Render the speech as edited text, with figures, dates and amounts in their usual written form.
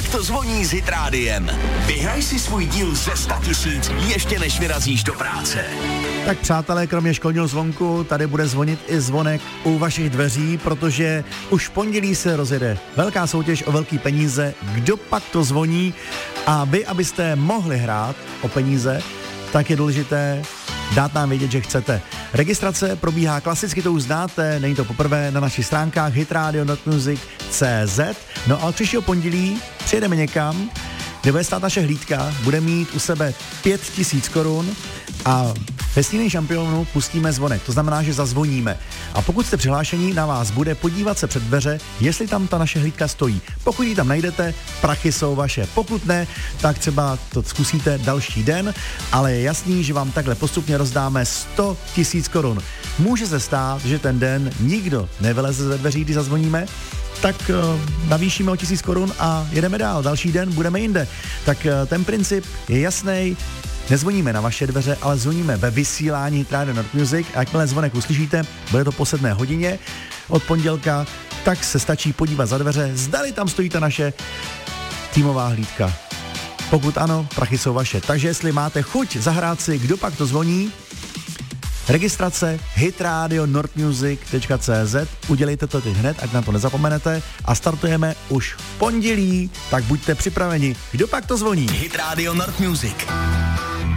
Pak to zvoní s Hit Rádiem. Vyhraj si svůj díl ze 100 000 ještě než vyrazíš do práce. Tak přátelé, kromě školního zvonku, tady bude zvonit i zvonek u vašich dveří, protože už v pondělí se rozjede velká soutěž o velký peníze. Kdo pak to zvoní? A vy, abyste mohli hrát o peníze, tak je důležité dát nám vědět, že chcete. Registrace probíhá klasicky, to už znáte, není to poprvé, na našich stránkách hitradio.music.cz. No a od příštího pondělí přijedeme někam, kde bude stát naše hlídka, bude mít u sebe 5 000 korun a ve Snídani šampionu pustíme zvonek, to znamená, že zazvoníme. A pokud jste přihlášení, na vás bude podívat se před dveře, jestli tam ta naše hlídka stojí. Pokud ji tam najdete, prachy jsou vaše. Pokud ne, tak třeba to zkusíte další den, ale je jasný, že vám takhle postupně rozdáme 100 000 korun. Může se stát, že ten den nikdo nevyleze ze dveří, když zazvoníme, tak navýšíme o 1000 korun a jedeme dál. Další den budeme jinde. Tak ten princip je jasný. Nezvoníme na vaše dveře, ale zvoníme ve vysílání Hit Radio North Music a jakmile zvonek uslyšíte, bude to po 7 hodině od pondělka, tak se stačí podívat za dveře, zdali tam stojí ta naše týmová hlídka. Pokud ano, prachy jsou vaše. Takže jestli máte chuť zahrát si, kdo pak to zvoní, registrace hitradio.northmusic.cz, udělejte to teď hned, ať na to nezapomenete a startujeme už v pondělí, tak buďte připraveni. Kdo pak to zvoní? Hit Radio North Music.